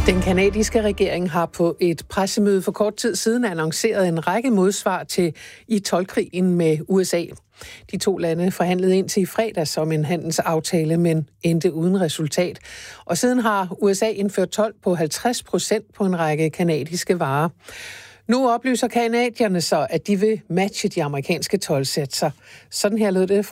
Den kanadiske regering har på et pressemøde for kort tid siden annonceret en række modsvar i toldkrigen med USA. De to lande forhandlede indtil i fredags om en handelsaftale, men endte uden resultat. Og siden har USA indført told på 50% på en række kanadiske varer. Nu oplyser kanadierne så, at de vil matche de amerikanske toldsatser. Sådan her lød det